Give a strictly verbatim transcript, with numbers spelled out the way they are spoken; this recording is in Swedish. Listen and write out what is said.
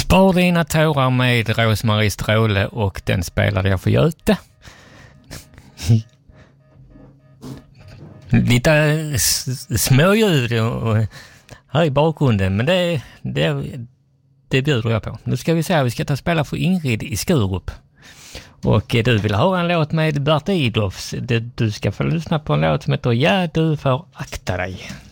Spar dina tårar med Rosmarie Stråle och den spelade jag för Göte. Lite s- småljud och här i bakgrunden, men det, det, det bjuder jag på. Nu ska vi se att vi ska ta spela för Ingrid i Skurup. Och du vill höra en låt med Bert Idolfs. Du ska få lyssna på en låt som heter Ja, du får akta dig.